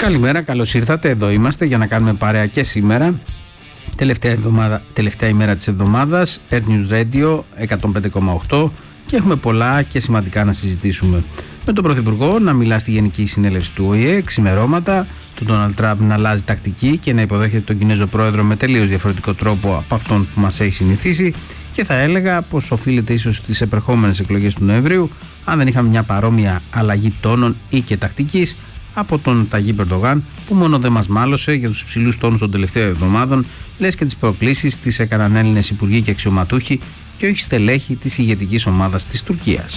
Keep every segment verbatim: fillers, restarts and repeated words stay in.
Καλημέρα, καλώς ήρθατε. Εδώ είμαστε για να κάνουμε παρέα και σήμερα. Τελευταία, εβδομάδα, τελευταία ημέρα της εβδομάδας, Air News Radio εκατόν πέντε κόμμα οκτώ, και έχουμε πολλά και σημαντικά να συζητήσουμε. Με τον Πρωθυπουργό να μιλά στη Γενική Συνέλευση του Ο Η Ε, ξημερώματα, τον Ντόναλντ Τραμπ να αλλάζει τακτική και να υποδέχεται τον Κινέζο Πρόεδρο με τελείως διαφορετικό τρόπο από αυτόν που μας έχει συνηθίσει, και θα έλεγα πως οφείλεται ίσως στις επερχόμενες εκλογές του Νοεμβρίου, αν δεν είχαμε μια παρόμοια αλλαγή τόνων ή και τακτικής από τον Ταγίπ Ερντογάν, που μόνο δεν μας μάλωσε για τους υψηλούς τόνους των τελευταίων εβδομάδων, λες και τις προκλήσεις τις έκαναν Έλληνες υπουργοί και αξιωματούχοι και όχι στελέχη της ηγετικής ομάδας της Τουρκίας.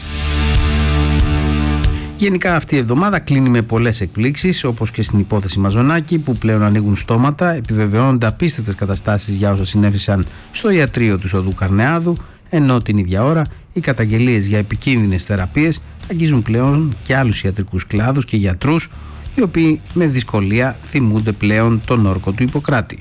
Γενικά αυτή η εβδομάδα κλείνει με πολλές εκπλήξεις, όπως και στην υπόθεση Μαζονάκη, που πλέον ανοίγουν στόματα, επιβεβαιώνονται απίστευτες καταστάσεις για όσα συνέβησαν στο ιατρείο του Οδού Καρνεάδου, ενώ την ίδια ώρα οι καταγγελίες για επικίνδυνες θεραπείες αγγίζουν πλέον και άλλους ιατρικούς κλάδους και γιατρούς, οι οποίοι με δυσκολία θυμούνται πλέον τον όρκο του Ιπποκράτη.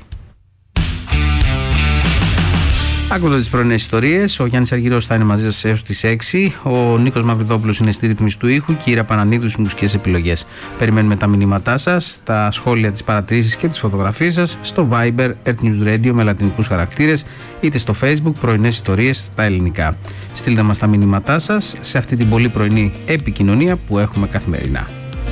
Άκουντα τις πρωινές ιστορίες, ο Γιάννης Αργυρός θα είναι μαζί σας έως τις έξι, ο Νίκος Μαυριδόπουλος είναι στη ρύθμιση του ήχου και η Ήρα Πανανίδου στις μουσικές επιλογές. Περιμένουμε τα μηνύματά σας, τα σχόλια, τις παρατηρήσεις και τις φωτογραφίες σας στο Viber Air News Radio με λατινικούς χαρακτήρες, είτε στο Facebook πρωινές ιστορίες στα ελληνικά. Στείλτε μας τα μηνύματά σας σε αυτή την πολύ πρωινή επικοινωνία που έχουμε καθημερινά.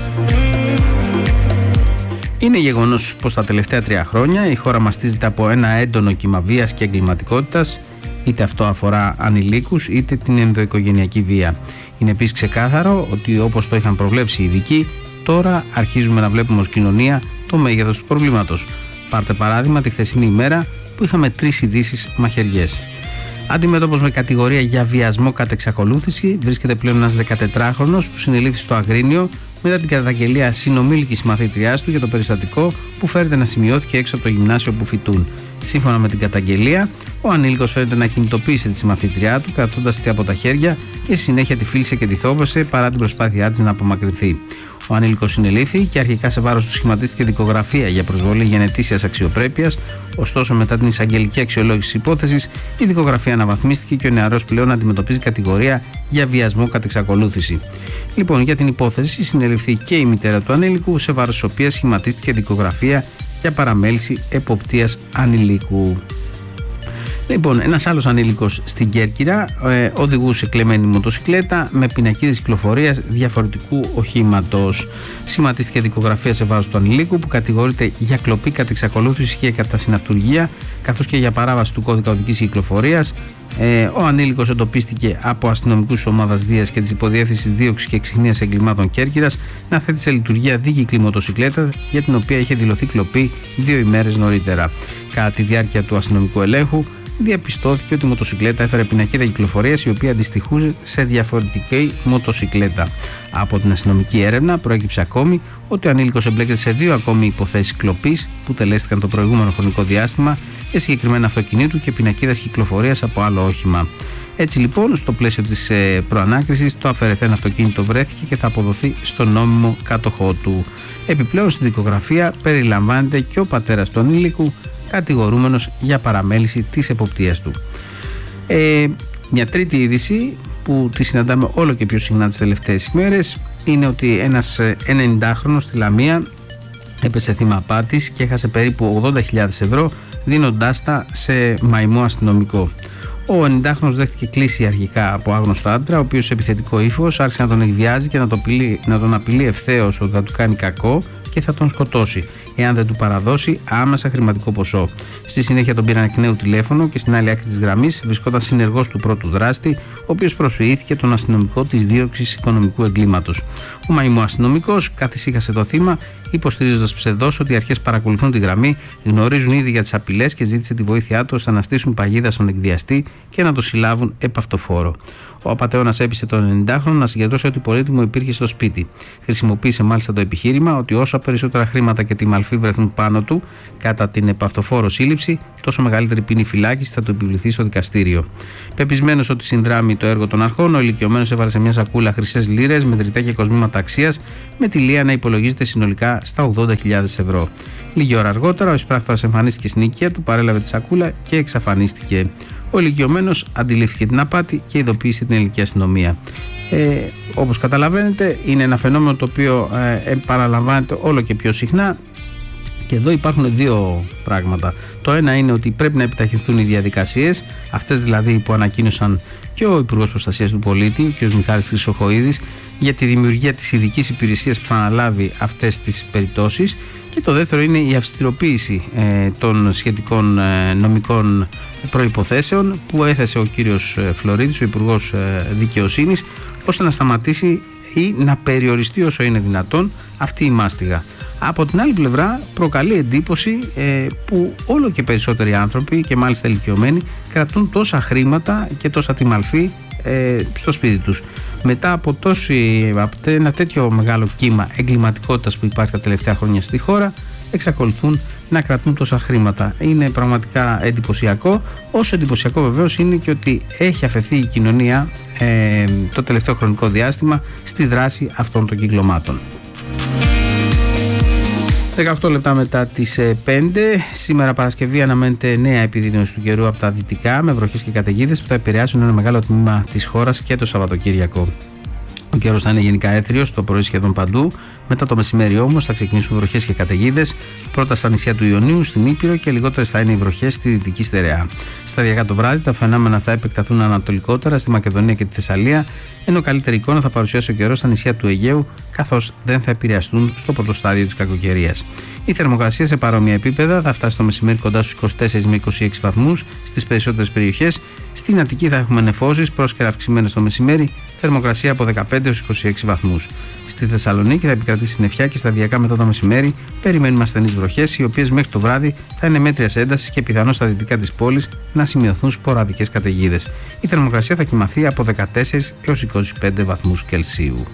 Είναι γεγονός πως τα τελευταία τρία χρόνια η χώρα μαστίζεται από ένα έντονο κύμα βίας και εγκληματικότητας, είτε αυτό αφορά ανηλίκους είτε την ενδοοικογενειακή βία. Είναι επίσης ξεκάθαρο ότι, όπως το είχαν προβλέψει οι ειδικοί, τώρα αρχίζουμε να βλέπουμε ως κοινωνία το μέγεθος του προβλήματος. Πάρτε παράδειγμα τη χθεσινή ημέρα που είχαμε τρεις ειδήσεις μαχαιριές. Αντιμέτωπος με κατηγορία για βιασμό κατ' εξακολούθηση βρίσκεται πλέον ένας δεκατετράχρονος που συνελήφθη στο Αγρίνιο μετά την καταγγελία συνομήλικης μαθήτριάς του για το περιστατικό που φέρεται να σημειώθηκε έξω από το γυμνάσιο που φοιτούν. Σύμφωνα με την καταγγελία, ο ανήλικος φέρεται να κινητοποίησε τη συμμαθήτριά του, κρατώντας τη από τα χέρια και στη συνέχεια τη φίλησε και τη θόβωσε παρά την προσπάθειά της να απομακρυνθεί. Ο ανήλικος συνελήφθη και αρχικά σε βάρος του σχηματίστηκε δικογραφία για προσβολή γενετήσιας αξιοπρέπειας, ωστόσο μετά την εισαγγελική αξιολόγηση της υπόθεσης, η δικογραφία αναβαθμίστηκε και ο νεαρός πλέον αντιμετωπίζει κατηγορία για βιασμό κατ' εξακολούθηση. Λοιπόν, για την υπόθεση συνελήφθη και η μητέρα του ανήλικου, σε βάρος της οποίας σχηματίστηκε δικογραφία για παραμέληση εποπτείας ανηλίκου. Λοιπόν, ένας άλλος ανήλικος στην Κέρκυρα ε, οδηγούσε κλεμμένη μοτοσυκλέτα με πινακίδες κυκλοφορίας διαφορετικού οχήματος. Σχηματίστηκε δικογραφία σε βάρος του ανηλίκου, που κατηγορείται για κλοπή κατ' εξακολούθηση και κατά συναυτουργία, καθώς και για παράβαση του κώδικα οδικής κυκλοφορίας. Ε, ο ανήλικος εντοπίστηκε από αστυνομικούς ομάδας Δίας και της Υποδιεύθυνσης Δίωξης και Εξυχνίας Εγκλημάτων Κέρκυρας να θέτει σε λειτουργία δίκυκλη μοτοσυκλέτα, για την οποία είχε δηλωθεί κλοπή δύο ημέρες νωρίτερα. Κατά τη διάρκεια του αστυνομικού ελέγχου, διαπιστώθηκε ότι η μοτοσυκλέτα έφερε πινακίδα κυκλοφορίας η οποία αντιστοιχούσε σε διαφορετική μοτοσυκλέτα. Από την αστυνομική έρευνα προέκυψε ακόμη ότι ο ανήλικος εμπλέκεται σε δύο ακόμη υποθέσεις κλοπής που τελέστηκαν το προηγούμενο χρονικό διάστημα για συγκεκριμένα αυτοκινήτου και πινακίδας κυκλοφορίας από άλλο όχημα. Έτσι λοιπόν, στο πλαίσιο της ε, προανάκρισης, το αφαιρεθέν αυτοκίνητο βρέθηκε και θα αποδοθεί στον νόμιμο κάτοχό του. Επιπλέον, στη δικογραφία περιλαμβάνεται και ο πατέρας του ανήλικου, κατηγορούμενος για παραμέληση της εποπτείας του. Ε, μια τρίτη είδηση που τη συναντάμε όλο και πιο συχνά τις τελευταίες ημέρες είναι ότι ένας ενενηντάχρονος στη Λαμία έπεσε θύμα απάτης και έχασε περίπου ογδόντα χιλιάδες ευρώ δίνοντάς τα σε μαϊμό αστυνομικό. Ο ενενηντάχρονος δέχτηκε κλήση αρχικά από άγνωστο άντρα, ο οποίος σε επιθετικό ύφος άρχισε να τον εκβιάζει και να, το απειλεί, να τον απειλεί ευθέως ότι θα του κάνει κακό και θα τον σκοτώσει, εάν δεν του παραδώσει άμεσα χρηματικό ποσό. Στη συνέχεια τον πήραν εκ νέου τηλέφωνο και στην άλλη άκρη της γραμμής βρισκόταν συνεργός του πρώτου δράστη, ο οποίος προσφυγήθηκε τον αστυνομικό της δίωξης οικονομικού εγκλήματος. Ο μαϊμό αστυνομικός καθησύχασε το θύμα, υποστηρίζοντας ψευδώς ότι οι αρχές παρακολουθούν τη γραμμή, γνωρίζουν ήδη για τις απειλές και ζήτησε τη βοήθειά του ώστε να στήσουν παγίδα στον εκβιαστή και να το συλλάβουν επ' αυτοφόρο. Ο απατεώνας έπεισε τον ενενηντάχρονο να συγκεντρώσει ό,τι πολύτιμο υπήρχε στο σπίτι. Χρησιμοποίησε μάλιστα το επιχείρημα ότι όσο περισσότερα χρήματα και τιμαλφή βρεθούν πάνω του κατά την επ' αυτοφόρο σύλληψη, τόσο μεγαλύτερη ποινή φυλάκιση θα του επιβληθεί στο δικαστήριο. Πεπισμένος ότι συνδράμει το έργο των αρχών, ο ηλικιωμένος έβαλε σε μια σακούλα χρυσές λίρες, μετρητά και κοσμήματα αξίας, με τη λία να υπολογίζεται συνολικά στα ογδόντα χιλιάδες ευρώ. Λίγη ώρα αργότερα, ο εισπράκτορας εμφανίστηκε στην οικία του, παρέλαβε τη σακούλα και εξαφανίστηκε. Ο ηλικιωμένος αντιλήφθηκε την απάτη και ειδοποίησε την ελληνική αστυνομία. Ε, όπως καταλαβαίνετε, είναι ένα φαινόμενο το οποίο ε, επαναλαμβάνεται όλο και πιο συχνά. Και εδώ υπάρχουν δύο πράγματα. Το ένα είναι ότι πρέπει να επιταχυνθούν οι διαδικασίες, αυτές δηλαδή που ανακοίνωσαν και ο Υπουργός Προστασίας του Πολίτη, ο κ. Μιχάλης Χρυσοχοΐδης, για τη δημιουργία της ειδικής υπηρεσίας που θα αναλάβει αυτές τις περιπτώσεις. Και το δεύτερο είναι η αυστηροποίηση ε, των σχετικών ε, νομικών προϋποθέσεων που έθεσε ο κύριος Φλωρίδης, ο Υπουργός ε, Δικαιοσύνης, ώστε να σταματήσει ή να περιοριστεί όσο είναι δυνατόν αυτή η μάστιγα. Από την άλλη πλευρά προκαλεί εντύπωση ε, που όλο και περισσότεροι άνθρωποι και μάλιστα ηλικιωμένοι κρατούν τόσα χρήματα και τόσα τιμαλφή ε, στο σπίτι τους. Μετά από, τόση, από ένα τέτοιο μεγάλο κύμα εγκληματικότητας που υπάρχει τα τελευταία χρόνια στη χώρα, εξακολουθούν να κρατούν τόσα χρήματα. Είναι πραγματικά εντυπωσιακό. Όσο εντυπωσιακό βεβαίως είναι και ότι έχει αφαιθεί η κοινωνία ε, το τελευταίο χρονικό διάστημα στη δράση αυτών των κυκλωμάτων. δεκαοκτώ λεπτά μετά τις πέντε, σήμερα Παρασκευή, αναμένεται νέα επιδείνωση του καιρού από τα δυτικά με βροχές και καταιγίδες που θα επηρεάσουν ένα μεγάλο τμήμα της χώρας και το Σαββατοκύριακο. Ο καιρός θα είναι γενικά έθριος το πρωί σχεδόν παντού. Μετά το μεσημέρι όμως θα ξεκινήσουν βροχές και καταιγίδες, πρώτα στα νησιά του Ιωνίου, στην Ήπειρο, και λιγότερες θα είναι οι βροχές στη Δυτική Στερεά. Σταδιακά το βράδυ τα φαινόμενα θα επεκταθούν ανατολικότερα στη Μακεδονία και τη Θεσσαλία, ενώ καλύτερη εικόνα θα παρουσιάσει ο καιρός στα νησιά του Αιγαίου, καθώς δεν θα επηρεαστούν στο πρώτο στάδιο της κακοκαιρίας. Η θερμοκρασία σε παρόμοια επίπεδα θα φτάσει το μεσημέρι κοντά στους είκοσι τέσσερις με είκοσι έξι βαθμούς στις περισσότερες περιοχές. Στην Αττική θα έχουμε νεφώσεις, πρόσκαιρα αυξημένες το μεσημέρι, θερμοκρασία από δεκαπέντε έως είκοσι έξι βαθμούς. Στη Θεσσαλονίκη θα επικρατήσει συννεφιά και σταδιακά μετά το μεσημέρι περιμένουμε ασθενείς βροχές, οι οποίες μέχρι το βράδυ θα είναι μέτριας έντασης και πιθανώς στα δυτικά της πόλης να σημειωθούν σποραδικές καταιγίδες. Η θερμοκρασία θα κυμαθεί από δεκατέσσερις έως είκοσι πέντε βαθμούς Κελσίου.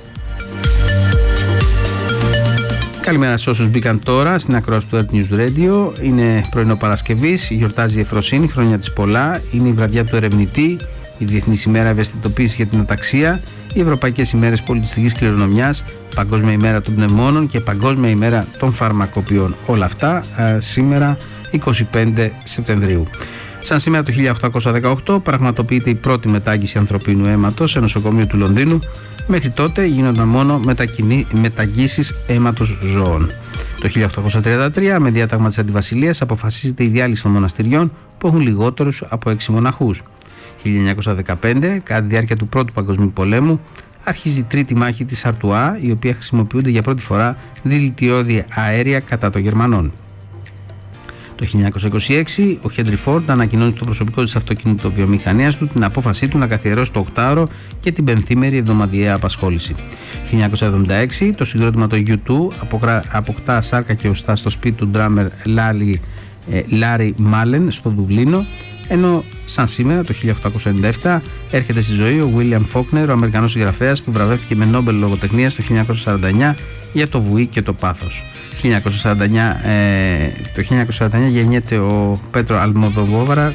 Καλημέρα σε όσους μπήκαν τώρα στην ακρόαση του Earth News Radio. Είναι πρωινό Παρασκευής, γιορτάζει η Εφροσύνη, χρόνια της πολλά. Είναι η βραδιά του ερευνητή, η Διεθνής ημέρα ευαισθητοποίησης για την αταξία, οι Ευρωπαϊκές ημέρες πολιτιστικής κληρονομιάς, Παγκόσμια ημέρα των πνευμόνων και Παγκόσμια ημέρα των φαρμακοποιών. Όλα αυτά α, σήμερα είκοσι πέντε Σεπτεμβρίου. Σαν σήμερα το χίλια οκτακόσια δεκαοκτώ πραγματοποιείται η πρώτη μετάγγιση ανθρωπίνου αίματος σε νοσοκομείο του Λονδίνου. Μέχρι τότε γίνονταν μόνο μεταγγίσεις αίματος ζώων. Το χίλια οκτακόσια τριάντα τρία, με διάταγμα της Αντιβασιλείας, αποφασίζεται η διάλυση των μοναστηριών που έχουν λιγότερους από έξι μοναχούς. χίλια εννιακόσια δεκαπέντε, κατά τη διάρκεια του Πρώτου Παγκοσμίου Πολέμου, αρχίζει η τρίτη μάχη της Σαρτουά, η οποία χρησιμοποιούνται για πρώτη φορά δηλητηριώδη αέρια κατά των Γερμανών. Το χίλια εννιακόσια είκοσι έξι, ο Χέντρι Φόρντ ανακοινώνει στο προσωπικό της αυτοκινητοβιομηχανίας του την απόφασή του να καθιερώσει το οκτάωρο και την πενθήμερη εβδομαδιαία απασχόληση. χίλια εννιακόσια εβδομήντα έξι, το συγκρότημα των γιου τού αποκτά σάρκα και οστά στο σπίτι του ντράμερ Λάρι Μάλεν στο Δουβλίνο, ενώ σαν σήμερα το χίλια οκτακόσια ενενήντα επτά έρχεται στη ζωή ο Βίλιαμ Φόκνερ, ο Αμερικανός συγγραφέας που βραβεύτηκε με Νόμπελ λογοτεχνίας το χίλια εννιακόσια σαράντα εννιά για το Βουή και το Πάθος. χίλια εννιακόσια σαράντα εννιά, ε, το χίλια εννιακόσια σαράντα εννιά γεννιέται ο Πέτρο Αλμοδοβόρα,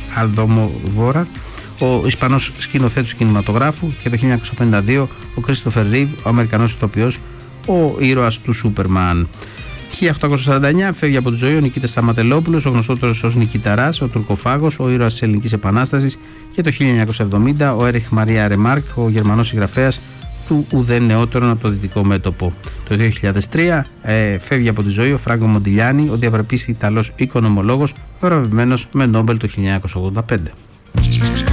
ο Ισπανός σκηνοθέτης του κινηματογράφου, και το χίλια εννιακόσια πενήντα δύο ο Κρίστοφερ Ρίβ, ο Αμερικανός ηθοποιός, ο ήρωας του Σούπερμαν. χίλια οκτακόσια σαράντα εννιά φεύγει από τη ζωή ο Νικήτας Σταματελόπουλος, ο γνωστότερος ως Νικηταράς, ο Τουρκοφάγος, ο ήρωας της Ελληνικής Επανάστασης, και το χίλια εννιακόσια εβδομήντα ο Έριχ Μαρία Ρεμάρκ, ο Γερμανός συγγραφέας του ουδέν νεότερον από το Δυτικό Μέτωπο. Το δύο χιλιάδες τρία ε, φεύγει από τη ζωή ο Φράγκο Μοντιλιάνι, ο διαβραπής Ιταλός οικονομολόγος, βραβευμένος με Νόμπελ το χίλια εννιακόσια ογδόντα πέντε.